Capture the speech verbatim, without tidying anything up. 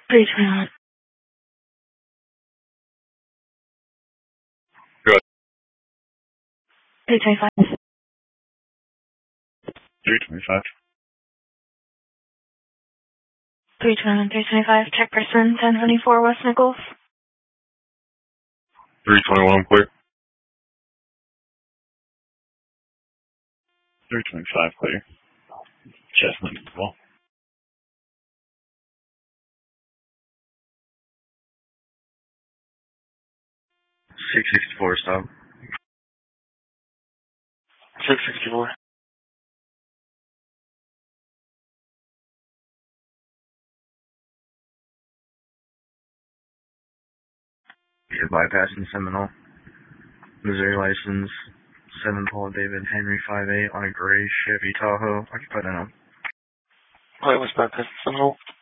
three twenty-one. Good. three twenty-five. three twenty-five. three twenty-one, three twenty-five. Check person, ten twenty-four West Nichols. three twenty-one, clear. three twenty-five, clear. Chestnut as well. six sixty-four, stop. six sixty-four. You're bypassing Seminole. Missouri license, seven Paul David Henry five eight on a gray Chevy Tahoe. Occupied on. Wait, what's bypassing Seminole?